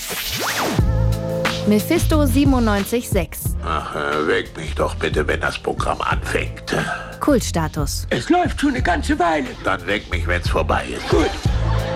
Mephisto 97.6. Ach, weck mich doch bitte, wenn das Programm anfängt. Kultstatus. Es läuft schon eine ganze Weile. Dann weck mich, wenn's vorbei ist. Gut.